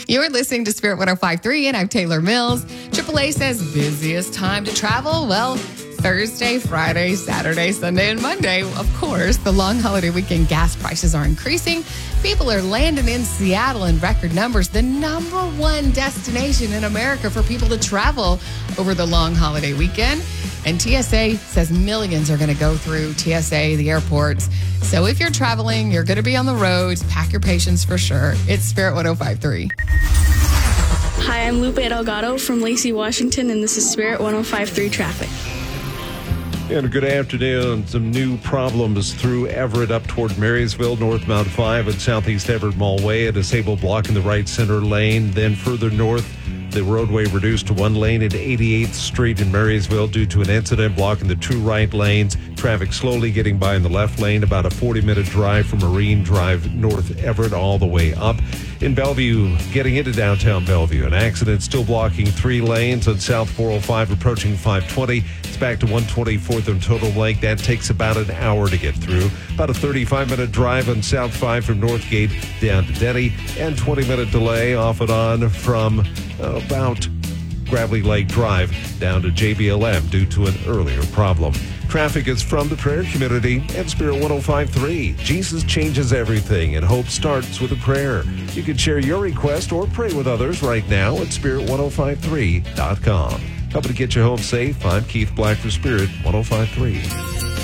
You're listening to Spirit 105.3, and I'm Taylor Mills. AAA says busiest time to travel? Well, Thursday, Friday, Saturday, Sunday, and Monday. Of course, the long holiday weekend gas prices are increasing. People are landing in Seattle in record numbers, the number one destination in America for people to travel over the long holiday weekend. And TSA says millions are going to go through TSA, the airports. So if you're traveling, you're going to be on the roads. Pack your patience for sure. It's Spirit 105.3. Hi, I'm Lupe Delgado from Lacey, Washington, and this is Spirit 105.3 Traffic. And good afternoon. Some new problems through Everett up toward Marysville, northbound 5 at Southeast Everett Mall Way. A disabled block in the right center lane. Then further north, the roadway reduced to one lane at 88th Street in Marysville due to an incident blocking the two right lanes. Traffic slowly getting by in the left lane, about a 40-minute drive from Marine Drive, North Everett, all the way up. In Bellevue, getting into downtown Bellevue, an accident still blocking 3 lanes on South 405 approaching 520. It's back to 124th and Total Lake. That takes about an hour to get through. About a 35-minute drive on South 5 from Northgate down to Denny, and 20-minute delay off and on from about Gravelly Lake Drive down to JBLM due to an earlier problem. Traffic is from the prayer community and Spirit 105.3. Jesus changes everything, and hope starts with a prayer. You can share your request or pray with others right now at spirit1053.com. Helping to get you home safe, I'm Keith Black for Spirit 105.3.